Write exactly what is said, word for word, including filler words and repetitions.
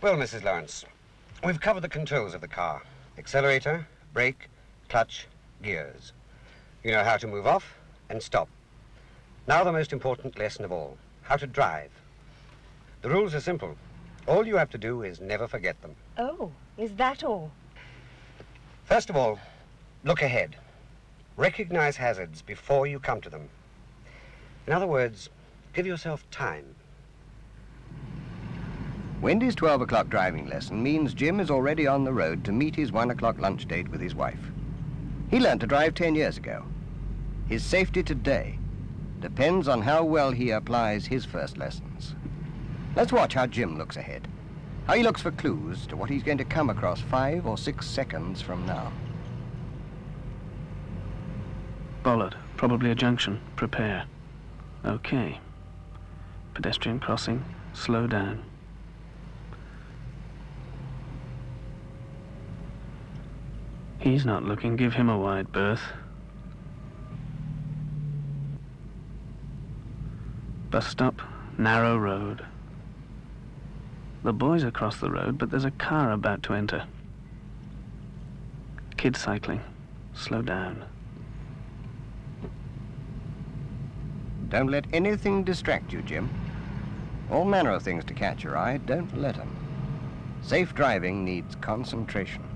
Well, Missus Lawrence, we've covered the controls of the car. Accelerator, brake, clutch, gears. You know how to move off and stop. Now the most important lesson of all, how to drive. The rules are simple. All you have to do is never forget them. Oh, is that all? First of all, look ahead. Recognize hazards before you come to them. In other words, give yourself time. Wendy's twelve o'clock driving lesson means Jim is already on the road to meet his one o'clock lunch date with his wife. He learned to drive ten years ago. His safety today depends on how well he applies his first lessons. Let's watch how Jim looks ahead, how he looks for clues to what he's going to come across five or six seconds from now. Bollard, probably a junction. Prepare. Okay. Pedestrian crossing. Slow down. He's not looking. Give him a wide berth. Bus stop. Narrow road. The boys across the road, but there's a car about to enter. Kid cycling. Slow down. Don't let anything distract you, Jim. All manner of things to catch your eye, don't let them. Safe driving needs concentration.